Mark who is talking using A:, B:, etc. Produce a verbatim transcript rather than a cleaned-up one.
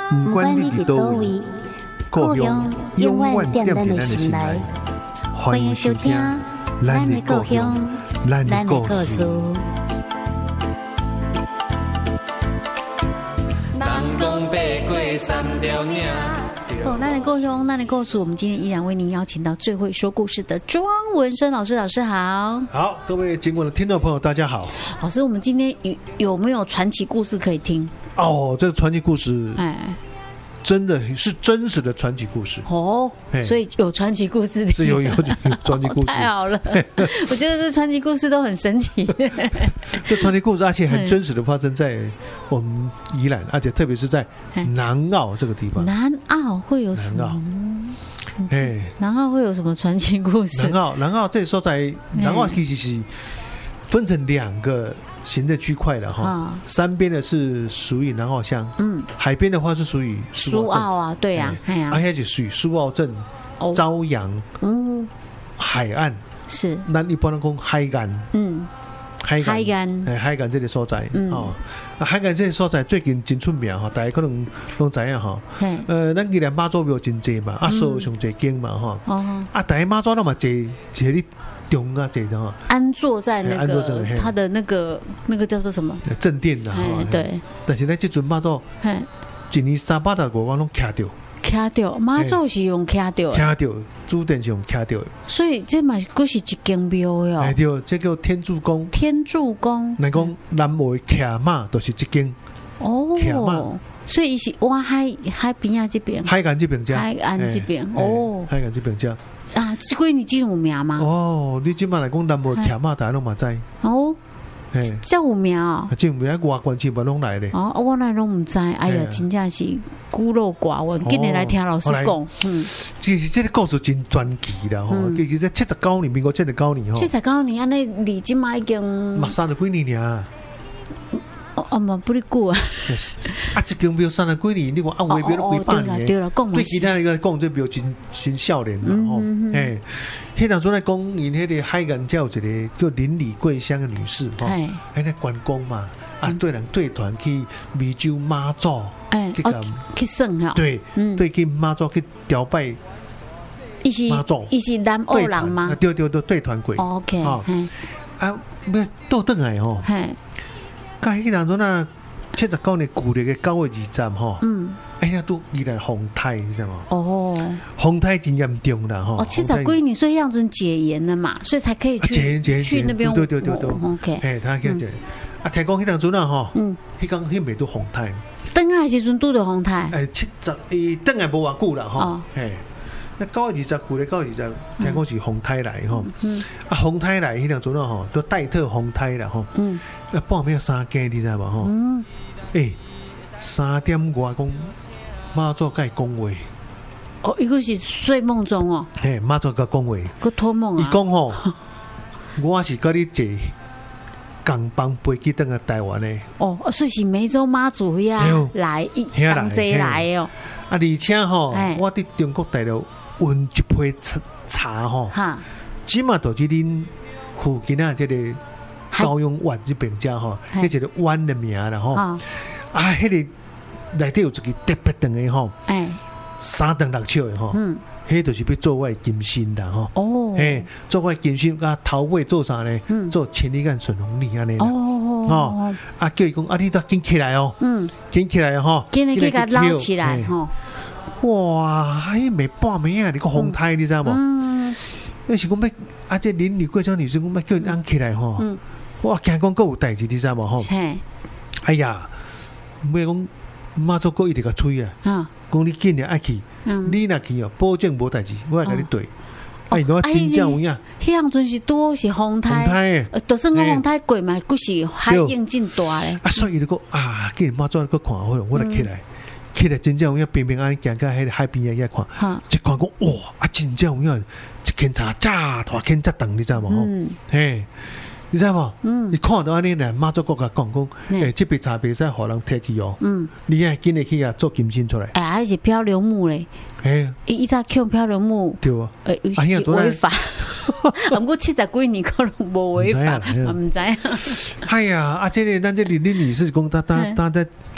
A: 不管你伫倒位，故乡永远踮在咱的心内。欢迎收听咱的故乡，咱的故事。
B: 人讲爬过三条岭。
C: 哦，那的故乡，那的故事，我们今天依然为您邀请到最会说故事的庄文生老师，老师好。
D: 好，各位经过的听众朋友，大家好。
C: 老师，我们今天有有没有传奇故事可以听？
D: 哦，这个传奇故事，
C: 哎，
D: 真的是真实的传奇故事
C: 哦，所以有传奇故事，
D: 是有有传奇故事，
C: 太好了。我觉得这传奇故事都很神奇。
D: 这传奇故事，而且很真实的发生在我们宜兰，而且特别是在南澳这个地方。
C: 南澳会有什么？哎，南澳会有什么传奇故事？
D: 南澳，南澳这里说在南澳其实是分成两个行政区块的哈，山边的是属于南澳乡，嗯，海边的话是属于
C: 苏澳啊，对呀，哎呀，
D: 而且就属于苏澳镇、朝阳，嗯，海岸
C: 是，
D: 咱一般都讲海岸，嗯，海岸，海岸，哎，海岸这个所在，哦，海岸这个所在最近真出名哈，大家可能都知影哈，呃，咱既然妈祖庙真济嘛，啊，所上济经嘛哈，哦，啊，大家妈祖那么济，济哩。中啊，这种
C: 安坐在那个他的那个那个叫做什么
D: 正殿的哈，对。但是呢，这阵妈祖，一年三百六十五天拢徛着，
C: 徛着妈祖是用徛着，
D: 徛着主殿是用徛着，
C: 所以这嘛佫是一间庙的哦。
D: 哎对，这叫天柱宫。
C: 天柱宫，
D: 来讲南无徛马都是这间
C: 哦，徛马。所以伊是哇海海边啊这边，
D: 海岸这边家，
C: 海岸这边哦，
D: 海岸这边家。
C: 啊，这几年真有名吗？
D: 哦，你今麦来讲南无徛马，大家拢嘛知。哦，
C: 这有名哦，
D: 这有名，外关县嘛拢来咧。
C: 哦，我那拢唔知，哎呀，真正是孤陋寡闻。今日来听老师讲，嗯，
D: 其实这个故事真传奇啦，吼，其实在七十九年，民国七十九年，吼，
C: 七十九年，安尼离今麦已经，
D: 嘛三十几年尔。
C: 哦哦嘛，不哩久啊！
D: 啊，一间庙三十几年，你讲啊，外庙都几百年，
C: 对了，讲
D: 对其他人来讲，这庙真真少年嘛吼。哎，迄当初来讲，因迄个海岸叫一个叫邻里桂香的女士吼，哎，那关公嘛，啊，对人对团去湄洲妈祖，
C: 哎，去算哈，
D: 对，对去妈祖去朝拜，
C: 伊是伊是南澳人吗？
D: 对对对，对团鬼
C: ，OK，
D: 啊，要倒转来吼。甲迄当阵啊，七十九年旧历嘅九月二十吼，嗯，哎呀，都依然洪台，你知道吗？哦，洪台真严重啦，吼。
C: 哦，七十几年，所以样子解严了嘛，所以才可以去去那边。
D: 对对对对
C: ，OK。
D: 哎，他去解。啊，听讲迄当阵啊，吼，嗯，迄讲迄未都洪台。
C: 登海时阵拄到洪台。
D: 哎，七十伊登海无偌久啦，吼，哎。那九月二十，旧历九月二十，听讲是洪台来吼，啊，洪台来迄当阵啊，吼，都戴特洪台啦，吼，嗯，啊，半暝三更，你知无吼？嗯，诶，三点外讲，妈祖甲伊讲话，
C: 哦，伊个是睡梦中哦，
D: 嘿，妈祖甲讲话，
C: 个托梦啊，
D: 伊讲吼，我是甲你坐港帮飞机登来台湾的，
C: 哦，所以是湄洲妈祖呀来一同齐来哦，
D: 啊，而且吼，我伫中国大陆。运一批茶茶吼，起码都是恁附近啊，这个朝阳湾这边家吼，迄一个湾的名啦吼。啊，迄个内底有一个特别长的吼，哎，三长六尺的吼，嗯，迄就是要做我的金身啦吼。哦，嘿，做我的金身，啊头尾做啥呢？嗯，做千里眼顺风耳安尼啦。哦，哦，啊叫伊讲，啊你都紧起来哦，嗯，紧起来吼，
C: 紧来去甲捞起来吼。
D: 哇！迄没半暝啊，你个红台你知道无？嗯，那是讲要啊，这邻女贵州女生讲要叫人按起来吼。嗯，哇，惊讲够有代志，你知道无吼？嘿，哎呀，咩讲妈祖哥一直个吹啊！啊，讲你今日爱去，你若去哦，保证无代志，我来甲你对。哎，我真正有影。
C: 迄样阵是多是红台，红台，呃，就算讲红台贵嘛，佫是海应真大咧。
D: 啊，所以你讲啊，今日妈祖个看好，我来起来。起来真正有影，平平安安行到迄个海边遐看，一看讲哇，啊真正有影，一根茶炸大根炸长，你知道无？嗯，嘿，你知道无？嗯，你看到安尼咧，妈祖国甲讲讲，诶，这杯茶袂使互人摕去哦。嗯，你爱紧来去啊，做金身出来。
C: 哎，还是漂流木咧。哎，伊伊早捡漂流木。
D: 对啊。
C: 诶，有违法。不过七十几年可能无违法，唔知。
D: 哎呀，啊，这个咱这里的女士讲，她她她在